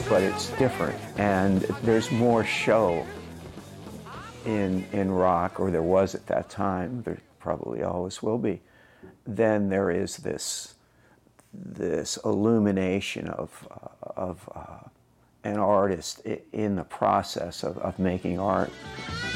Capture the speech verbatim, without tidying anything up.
but it's different, and there's more show in in rock, or there was at that time. There probably always will be. Then there is this this illumination of uh, of uh, an artist in the process of, of making art.